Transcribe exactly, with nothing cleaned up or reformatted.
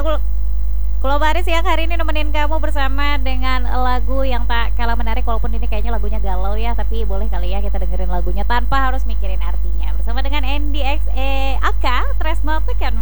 aku kalau Baris siang hari ini nemenin kamu bersama dengan lagu yang tak kalah menarik, walaupun ini kayaknya lagunya galau ya, tapi boleh kali ya kita dengerin lagunya tanpa harus mikirin